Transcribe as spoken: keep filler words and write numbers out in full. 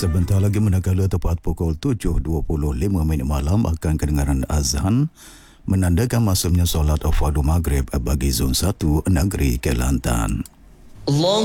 Sebentar lagi manakala tepat pukul tujuh dua puluh lima minit malam akan kedengaran azan menandakan masuknya solat fardu maghrib bagi Zon satu Negeri Kelantan. Allah